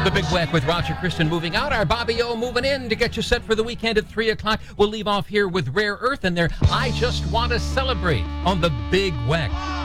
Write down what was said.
The Big Weck with Roger Kristen moving out. Our Bobby O moving in to get you set for the weekend at 3 o'clock. We'll leave off here with Rare Earth and their I Just Want to Celebrate on The Big Weck.